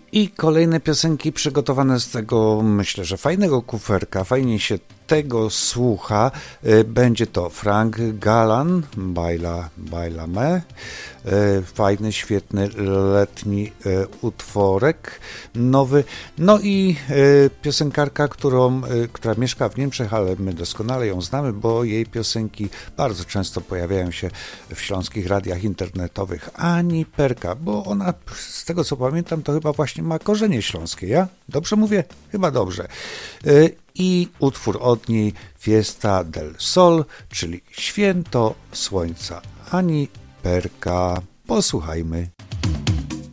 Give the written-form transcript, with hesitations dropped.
I kolejne piosenki przygotowane z tego, myślę, że fajnego kuferka, fajnie się tego słucha. Będzie to Frank Galan, Bailame. Fajny, świetny, letni utworek nowy. No i piosenkarka, która mieszka w Niemczech, ale my doskonale ją znamy, bo jej piosenki bardzo często pojawiają się w śląskich radiach internetowych. Ani Perka, bo ona, z tego co pamiętam, to chyba właśnie ma korzenie śląskie. Ja dobrze mówię? Chyba dobrze. I utwór od niej Fiesta del Sol, czyli Święto Słońca. Ani Perka. Posłuchajmy.